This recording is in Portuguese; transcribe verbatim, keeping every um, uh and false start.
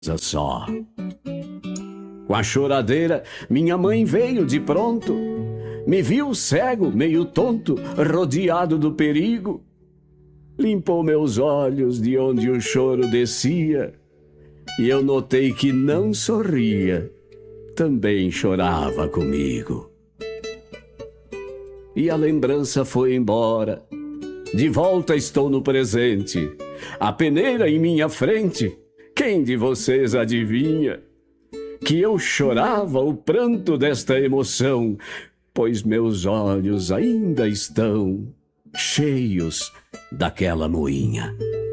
só. Com a choradeira, minha mãe veio de pronto, me viu cego, meio tonto, rodeado do perigo, limpou meus olhos de onde o choro descia, e eu notei que não sorria, também chorava comigo. E a lembrança foi embora, de volta estou no presente, a peneira em minha frente, quem de vocês adivinha? Que eu chorava o pranto desta emoção, pois meus olhos ainda estão cheios daquela moinha.